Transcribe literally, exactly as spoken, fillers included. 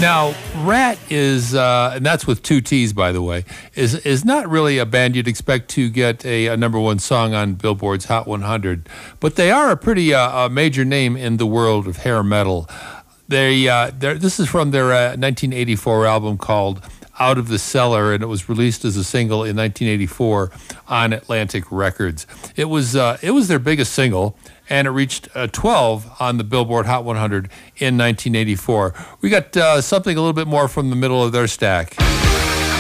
Now, Rat is, uh, and that's with two T's, by the way, is is not really a band you'd expect to get a, a number one song on Billboard's Hot one hundred, but they are a pretty uh, a major name in the world of hair metal. They, uh, this is from their uh, nineteen eighty-four album called Out of the Cellar, and it was released as a single in nineteen eighty-four on Atlantic Records. It was uh, it was their biggest single, and it reached uh, twelve on the Billboard Hot one hundred in nineteen eighty-four. We got uh, something a little bit more from the middle of their stack.